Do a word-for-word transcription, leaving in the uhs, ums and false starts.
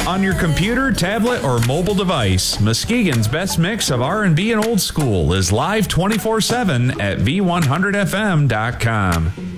on your computer, tablet, or mobile device. Muskegon's best mix of R and B and old school is live twenty-four seven at V one hundred F M dot com.